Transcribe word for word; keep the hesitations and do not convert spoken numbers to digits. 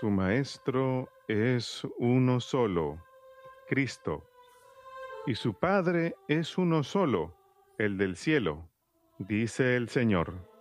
Su Maestro es uno solo, Cristo, y su Padre es uno solo, el del cielo, dice el Señor.